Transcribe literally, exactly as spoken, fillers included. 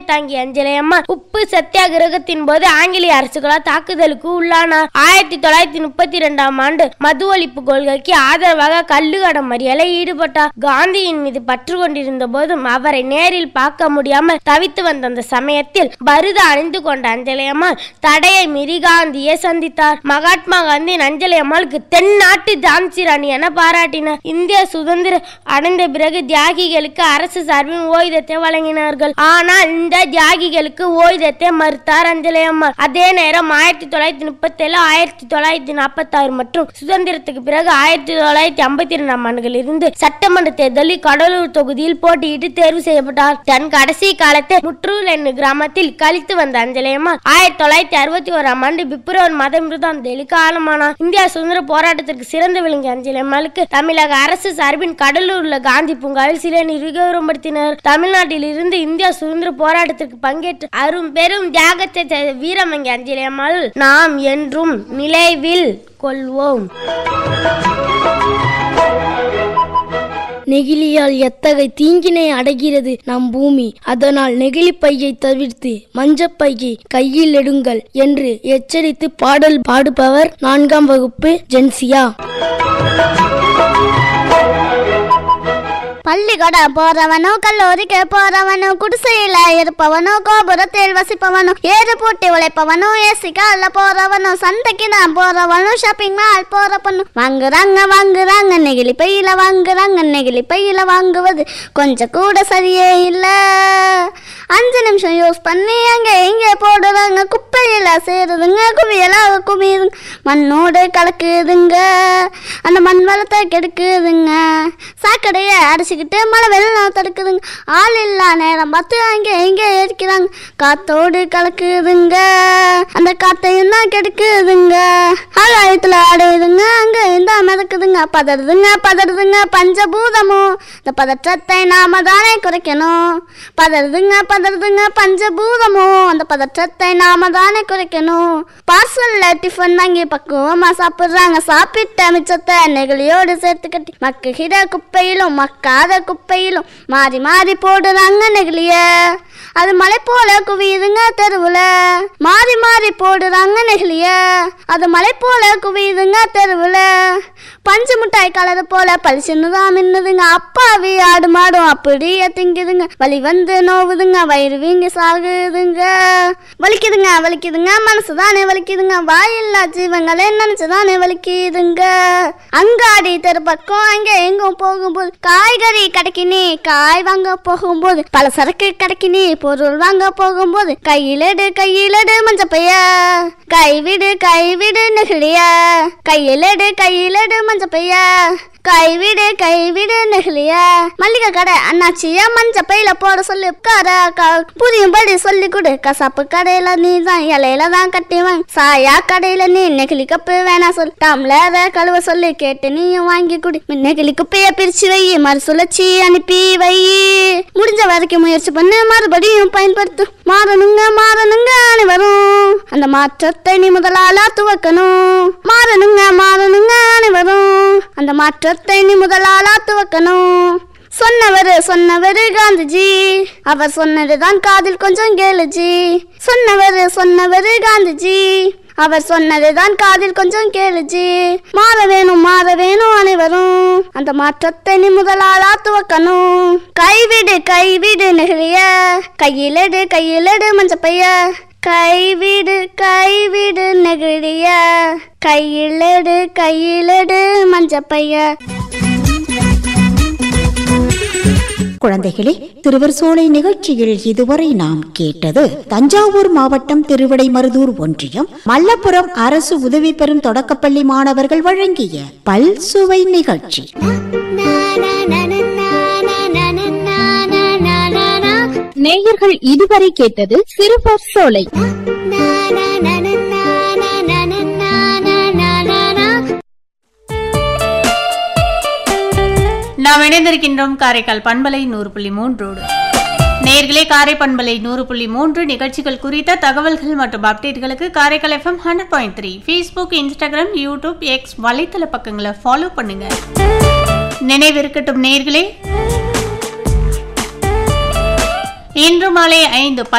தாங்கிய அஞ்சலையம்மாள் உப்பு சத்தியாகிரகத்தின் போது ஆங்கிலேய அரசுகளால் தாக்குதலுக்கு உள்ளானார். ஆயிரத்தி தொள்ளாயிரத்தி முப்பத்தி இரண்டாம் ஆண்டு மது ஒழிப்பு கொள்கைக்கு ஆதரவாக கள்ளுகட மறியலில் ஈடுபட்டார். காந்தியின் மீது பற்று கொண்டிருந்த போதும் அவரை நேரில் பார்க்க முடியாமல் தவித்து வந்த அந்த சமயத்தில் பருது அணிந்து கொண்ட அஞ்சலையம்மாள் தடையை மீறி காந்தியை சந்தித்தார். மகாத்மா காந்தி அஞ்சலையம்மாளுக்கு தென்னாட்டு ஜான்சி ராணி என பாராட்டினார். இந்திய சுதந்திரம் அடைந்த பிறகு தியாகிகளுக்கு அரசு சார்பில் ஓய்தத்தை வழங்கினார்கள். ஆனால் இந்த தியாகிகளுக்கு ஓய்தத்தை மறுத்தார் அஞ்சலையம்மாள். அதே நேரம் ஆயிரத்தி தொள்ளாயிரத்தி முப்பத்தி ஏழு ஆயிரத்தி தொள்ளாயிரத்தி நாற்பத்தி ஆறு மற்றும் சுதந்திரத்துக்கு பிறகு ஆயிரத்தி தொள்ளாயிரத்தி ஐம்பத்தி இரண்டாம் ஆண்டுகளில் இருந்து சட்டமன்ற தேர்தலில் கடலூர் தொகுதியில் போட்டியிட்டு தேர்வு செய்யப்பட்டார். தன் கடைசி காலத்தை முற்றூர் என்னும் கிராமத்தில் கழித்து வந்த அஞ்சலையம்மாள் ஆயிரத்தி தொள்ளாயிரத்தி அறுபத்தி ஓராம் ஆண்டு பிப்ரவரி மாதம் இருபதாம் தேதி காலமானார். இந்தியா சுதந்திர போராட்டத்திற்கு சிறந்து விளங்கிய அஞ்சலையம்மாளுக்கு தமிழக அரசு சார்பின் கடலூர் உள்ள காந்தி பூங்காவில் சிலை நிறுவி கௌரவப்படுத்தினர். தமிழ்நாட்டில் இருந்து இந்தியா சுதந்திர போராட்டத்திற்கு பங்கேற்று அரும் பெரும் தியாகத்தை செய்த வீரமங்கி அஞ்சலையம்மாள் நாம் என்றும் நினைவில் கொள்வோம். நெகிழியால் எத்தகைய தீங்கினை அடைகிறது நம் பூமி. அதனால் நெகிழி பையை தவிர்த்து மஞ்சப்பையை கையில் எடுங்கள் என்று எச்சரித்து பாடல் பாடுபவர் நான்காம் வகுப்பு ஜென்சியா. பள்ளிக்கூடம் போறவனோ கல்லூரிக்கு போறவனோ குடிசையில இருப்பவனோ கோபுரத்தில் வசிப்பவனோ ஏறு பூட்டி உழைப்பவனோ ஏசி கால போறவனோ சந்தைக்கு நான் போறவனோ ஷாப்பிங் மால் போறவனோ வாங்குறாங்க வாங்குறாங்க நெகிழி பையில வாங்குறாங்க நெகிழி பையில வாங்குவது கொஞ்சம் கூட சரியே இல்ல. அஞ்சு நிமிஷம் யூஸ் பண்ணி அங்க எங்க போடுறாங்க குப்பையில சேருதுங்க குவியலாக குவியுதுங்க மண்ணோடு கலக்குதுங்க அந்த மண் வளத்தை கெடுக்குதுங்க சாக்கடையை அடிச்சுக்கிட்டு மழை வெள்ளம் தடுக்குதுங்க ஆள் இல்லா நேரம் பார்த்து அங்கே எங்கே ஏற்கிறாங்க காத்தோடு கலக்குதுங்க அந்த காத்தையும் தான் கெடுக்குதுங்க ஆகாயத்துல ஆடுதுங்க அங்க இந்த மிதக்குதுங்க பதறுதுங்க பதறுதுங்க பஞ்சபூதமும் இந்த பதற்றத்தை நாம தானே குறைக்கணும் பதறுதுங்க பதறுதுங்க பஞ்சபூதமும் அந்த பதற்றத்தை நாம தானே குறைக்கணும். பார்சல்ல டிஃபன் வாங்கி பக்குவமா சாப்பிடுறாங்க சாப்பிட்ட மிச்சத்தை நெகிழியோடு சேர்த்து கட்டி மக்குகிற குப்பையிலும் மக்காத குப்பையிலும் மாறி மாறி போடுறாங்க நெகிழிய அது மலை போல குவியுதுங்க தெருவுல மாறி மாறி போடுறாங்க நெகிழிய அது மலை போல குவியுதுங்க தெருவுல பஞ்சு மிட்டாய் கலர் போல பளிச்சுன்னுதான் மின்னுதுங்க அப்பாவி ஆடு மாடும் அப்படியே திங்குதுங்க வலி வந்து நோவுதுங்க வயிறு வீங்கி சாகுதுங்க வலிக்குதுங்க வலிக்குதுங்க மனசுதானே வலிக்குதுங்க வாயில்லா ஜீவங்களே நினைச்சுதானே வலிக்குதுங்க. அங்காடி தெரு பக்கம் அங்க எங்கும் போகும்போது காய்கறி கடைக்கு நீ காய் வாங்க போகும்போது பல சரக்கு கடைக்கு நீ பொருள் வாங்க போகும்போது கையிலடு கையிலடு மஞ்ச பைய கைவிடு கைவிடு நெகிழிய கையிலடு கையிலடு மஞ்ச பைய கைவிடு கைவிடு நெகிழிய மல்லிகை கடை அண்ணாச்சியா மஞ்ச பையில போட சொல்லி உட்கார புரியும்படி சொல்லி கொடு கசாப்பு கடையில நீ தான் இலையில தான் கட்டிவாங்க சாயா கடையில நீ நெகிழி கப்பு வேணா சொல்லு டம்ளர கழுவ சொல்லி கேட்டு நீயும் வாங்கி குடி நெகிழி குப்பைய பிரிச்சு வை மறு சுழற்சி அனுப்பி வை முடிஞ்ச வரைக்கும் முயற்சி பண்ணு மறுபடியும் பயன்படுத்து மாறணுங்க மாறணுங்க அனைவரும் அந்த மாற்றத்தை நீ முதலாளா துவக்கணும் மாறணுங்க மாறணுங்க அனைவரும் அந்த மாற்றத்தை நீ முதலாளா துவக்கணும். சொன்னவரு சொன்னவரு காந்திஜி அவர் சொன்னதுதான் காதில் கொஞ்சம் கேளுஜி சொன்னவரு சொன்னவரு காந்திஜி அவர் சொன்னதுதான் காதில் கொஞ்சம் கேளுஜி மாற வேணும் மாற வேணும் அனைவரும் அந்த மாற்றத்தை நீ முதலாளா துவக்கணும். கைவிடு கைவிடு நெகிழிய கையிலடு கையிலடு மஞ்ச பைய கைவிடு கைவிடு நெகிழிய கையிலடு கையிலடு மஞ்ச பைய. குழந்தைகளே, திருவர்சோலை நிகழ்ச்சியில் இதுவரை நாம் கேட்டது தஞ்சாவூர் மாவட்டம் திருவிடைமருதூர் ஒன்றியம் மல்லபுரம் அரசு உதவி பெறும் தொடக்கப்பள்ளி மாணவர்கள் வழங்கிய பல் சுவை நிகழ்ச்சி. நேயர்கள் இதுவரை கேட்டது சிறுவர் சோலை. நாம் இணைந்திருக்கின்றோம் காரைக்கால் பண்பலை நூறு புள்ளி மூன்றோடு. நேயர்களே, காரை பண்பலை நூறு புள்ளி மூன்று நிகழ்ச்சிகள் குறித்த தகவல்கள் மற்றும் அப்டேட்களுக்கு Karaikal FM hundred point three Facebook, Instagram, YouTube, X வலைத்தள பக்கங்களை ஃபாலோ பண்ணுங்க. நினைவிருக்கட்டும் நேயர்களே, இன்று மாலை ஐந்து